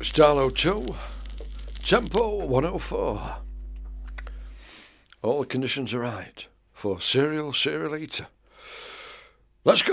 Style 02, tempo 104. All the conditions are right for serial eater. Let's go.